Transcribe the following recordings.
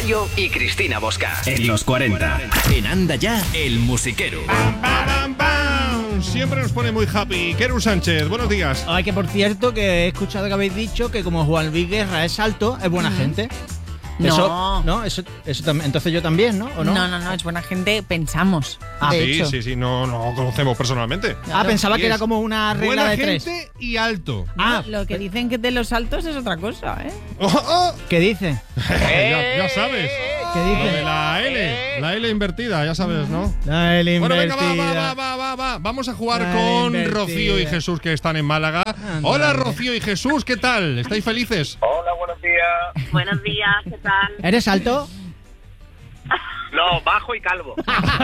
Gallo y Cristina Bosca. En los 40. En Anda Ya, el musiquero. ¡Pam, pam, pam! Siempre nos pone muy happy. Keru Sánchez, buenos días. Ay, que por cierto, que he escuchado que habéis dicho que como Juan Luis Guerra es alto, es buena gente. Eso también. Entonces yo también, ¿no? ¿O no? No, es buena gente, pensamos. Sí, no conocemos personalmente. Ah, pensaba que era como una regla Buena de tres. gente y alto. Lo que dicen que de los altos es otra cosa, ¿eh? ¿Qué dice? ya sabes. ¿Qué dice? Lo de la L invertida, ya sabes, ¿no? La L Bueno, invertida. venga, va. Vamos a jugar La con invertida. Rocío y Jesús, que están en Málaga. Hola, Rocío y Jesús, ¿qué tal? ¿Estáis felices? Hola, buenos días. Buenos días, ¿qué tal? ¿Eres alto? No, bajo y calvo.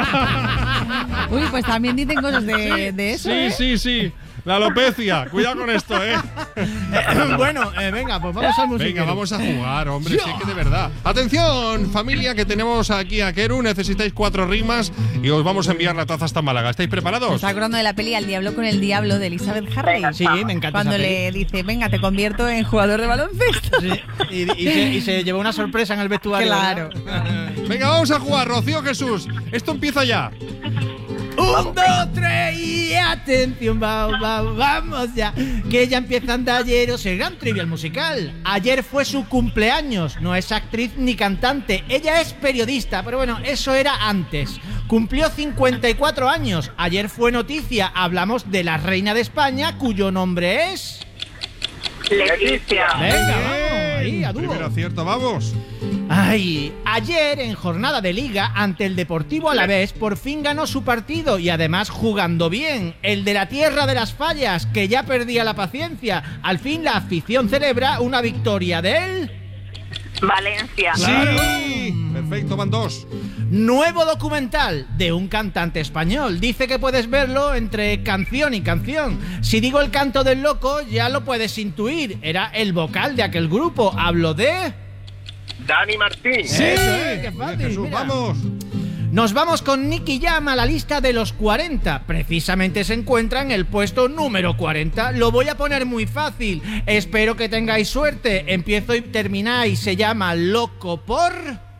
Uy, pues también dicen cosas de eso. Sí. La alopecia. Cuidado con esto, ¿eh? Bueno, venga, pues vamos al musiquero. Venga, vamos a jugar, hombre, sí que de verdad. Atención, familia, que tenemos aquí a Keru. Necesitáis 4 rimas y os vamos a enviar la taza hasta Málaga. ¿Estáis Me preparados? está acordando de la peli Al diablo con el diablo de Elizabeth Harley. Sí, me encanta. Cuando esa peli. le dice, venga, te convierto en jugador de baloncesto. Sí, y se llevó una sorpresa en el vestuario. Claro. ¿verdad? Venga, vamos a jugar, Rocío, Jesús. Esto empieza ya. 1, 2, 3 y atención, vamos ya. Que ya empieza Andalleros, el gran trivial musical. Ayer fue su cumpleaños. No es actriz ni cantante. Ella es periodista, pero bueno, eso era antes. Cumplió 54 años. Ayer fue noticia. Hablamos de la reina de España, cuyo nombre es... Leticia. Venga, vamos, ahí, a dúo. Primer acierto, vamos. Ay, ayer en jornada de liga ante el Deportivo Alavés por fin ganó su partido y además jugando bien, el de la tierra de las fallas, que ya perdía la paciencia. Al fin la afición celebra una victoria de él. Valencia. Sí. Perfecto, van 2. Nuevo documental de un cantante español. Dice que puedes verlo entre canción y canción. Si digo el canto del loco, ya lo puedes intuir. Era el vocal de aquel grupo. Hablo de... Dani Martín. Sí, qué fácil, Jesús, mira. vamos. Nos vamos con Nicky Jam a la lista de los 40. Precisamente se encuentra en el puesto número 40. Lo voy a poner muy fácil. Espero que tengáis suerte. Empiezo y termináis. Se llama Loco por...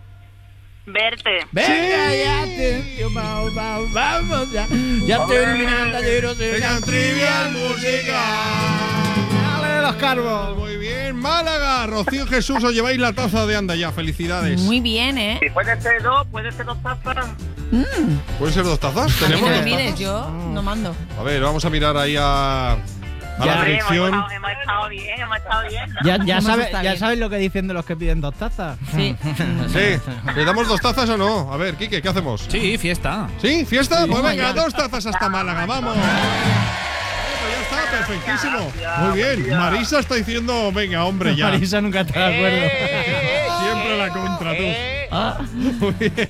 Verte. Venga, ya, atención, vamos ya. Ya termina Andalleros, Venga, trivial musical. Dale los carbos. Muy bien, Málaga. Rocío y Jesús, os lleváis la taza de Anda Ya. Felicidades. Muy bien, ¿eh? Si puede ser dos tazas. ¿Pueden ser 2 tazas? A mí ¿Tenemos no me 2 mires, tazas? yo no mando. A ver, vamos a mirar ahí a la Hombre, dirección. hemos estado bien, ¿no? Ya Está bien. sabes lo que dicen de los que piden 2 tazas. Sí. Sí, ¿le damos 2 tazas o no? A ver, Quique, ¿qué hacemos? Sí, fiesta. ¿Sí? ¿Fiesta? Pues Toma venga, ya. 2 tazas hasta Málaga, vamos. Pues ya está, perfectísimo. Muy bien, Marisa está diciendo, venga, hombre, ya. Marisa nunca está de acuerdo. Siempre la contra tú. Muy bien.